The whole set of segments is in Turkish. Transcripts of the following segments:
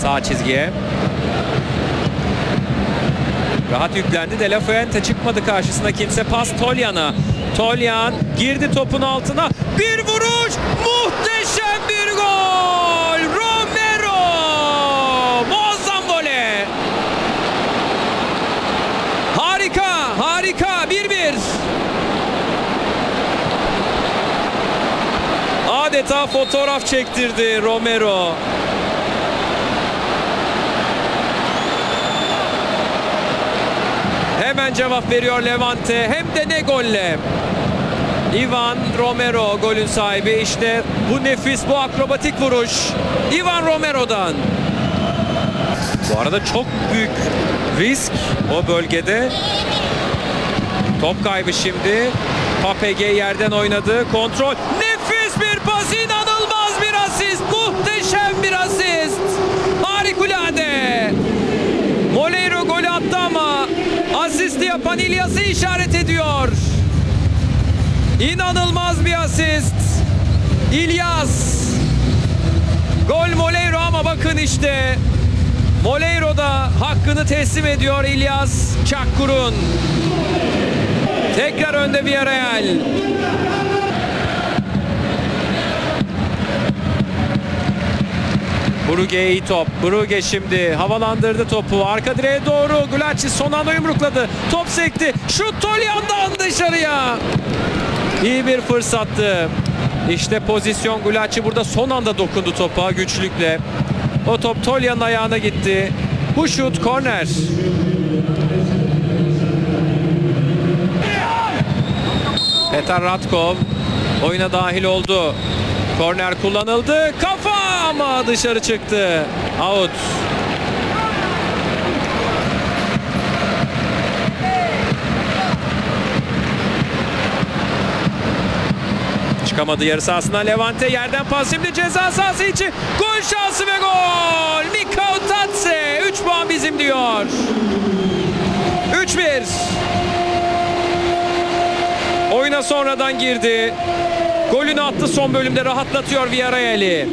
sağ çizgiye. Rahat yüklendi. De La Fuente çıkmadı karşısına kimse. Pas Tolyan'a. Tolyan girdi topun altına. Bir vuruş. Muhteşem bir gol. Romero. Muazzam voley. Harika. Harika. 1-1. Adeta fotoğraf çektirdi Romero. Hemen cevap veriyor Levante. Hem de ne golle. Ivan Romero golün sahibi. İşte bu nefis, bu akrobatik vuruş Ivan Romero'dan. Bu arada çok büyük risk o bölgede. Top kaybı şimdi. Papege yerden oynadı. Kontrol. Nefis bir pas. İnanılmaz bir asist. Muhteşem bir asist. Harikulade. Moleiro golü attı ama asisti yapan İlyas'ı işaret ediyor. İnanılmaz bir asist. İlyas. Gol Moleiro ama bakın işte. Moleiro da hakkını teslim ediyor İlyas Çakkur'un. Tekrar önde Villarreal. Brugge iyi top. Brugge şimdi havalandırdı topu. Arka direğe doğru. Gulacsi son anda yumrukladı. Top sekti. Şut Tolyan'dan dışarıya. İyi bir fırsattı. İşte pozisyon. Gulacsi burada son anda dokundu topa güçlükle. O top Tolyan'ın ayağına gitti. Bu şut korner. Petar Ratkov oyuna dahil oldu. Korner kullanıldı. Kafa ama dışarı çıktı. Out. Çıkamadı yarı sahasına Levante. Yerden pas şimdi ceza sahası içi. Gol şansı ve gol. Mikau Tatse. 3 puan bizim diyor. 3-1. Oyuna sonradan girdi. Golünü attı son bölümde, rahatlatıyor Villarreal'i.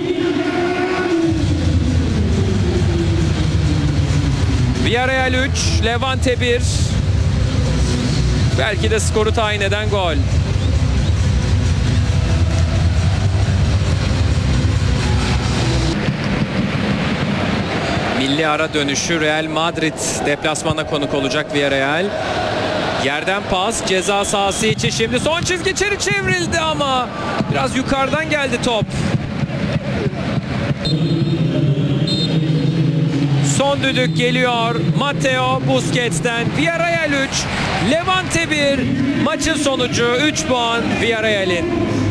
Villarreal 3, Levante 1. Belki de skoru tayin eden gol. Milli ara dönüşü Real Madrid deplasmana konuk olacak Villarreal. Yerden pas, ceza sahası içi şimdi son çizgi içeri çevrildi ama biraz yukarıdan geldi top. Son düdük geliyor Mateo Busquets'ten. Villarreal 3, Levante 1. Maçın sonucu 3 puan Villarreal'in.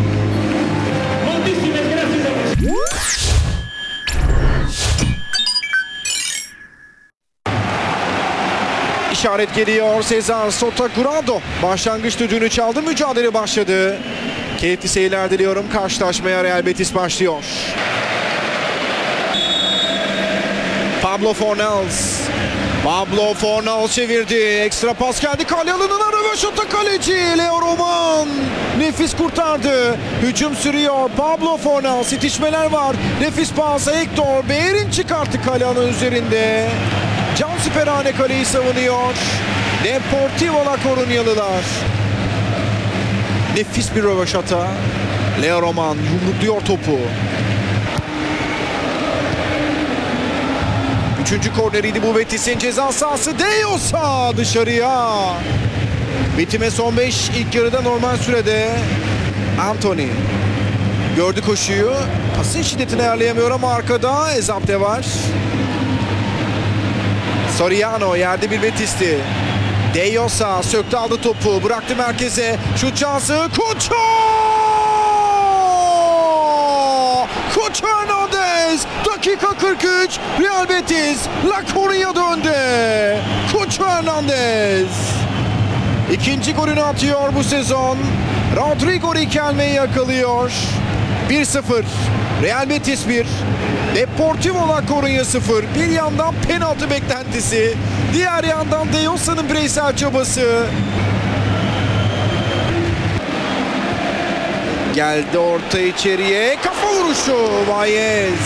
İşaret geliyor. Cesar Sotagurado başlangıç düdüğünü çaldı. Mücadele başladı. Keyifli seyirler diliyorum. Karşılaşmaya Real Betis başlıyor. Pablo Fornals. Pablo Fornals çevirdi. Ekstra pas geldi. Kale alanına röveşata kaleci Leo Roman. Nefis kurtardı. Hücum sürüyor. Pablo Fornals. İtişmeler var. Nefis pas. Hector Bellerin çıkarttı kale alanı üzerinde. Cansiperhane kaleyi savunuyor. Deportivo La Corunyalılar. Nefis bir röveşata. Leo Roman yumrukluyor topu. Üçüncü korneriydi bu Betis'in, ceza sahası. Deyosa dışarıya. Bitime son 5, ilk yarıda normal sürede. Anthony gördü koşuyu. Pasın şiddetini ayarlayamıyor ama arkada Ezapte var. Soriano yerde bir Betis'ti. Deyosa söktü, aldı topu, bıraktı merkeze. Şut şansı. Kucho Hernandez. Dakika 43. Real Betis La Coruña döndü. Kucho Hernandez İkinci golünü atıyor bu sezon. Rodrigo Riquelme'yi yakalıyor. 1-0. Real Betis 1. Deportivo La Coruña 0. Bir yandan penaltı beklentisi. Diğer yandan Deyosa'nın bireysel çabası. Geldi orta içeriye. Kafa vuruşu. Baez.